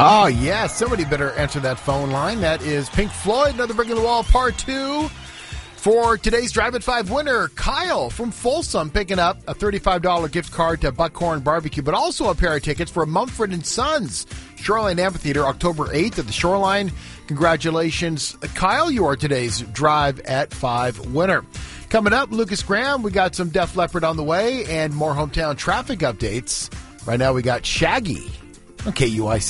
Oh, yeah. Somebody better answer that phone line. That is Pink Floyd, Another Brick in the Wall, Part 2. For today's Drive at 5 winner, Kyle from Folsom picking up a $35 gift card to Buckhorn Barbecue, but also a pair of tickets for Mumford & Sons Shoreline Amphitheater, October 8th at the Shoreline. Congratulations, Kyle. You are today's Drive at 5 winner. Coming up, Lucas Graham, we got some Def Leppard on the way and more hometown traffic updates. Right now we got Shaggy on KUIC.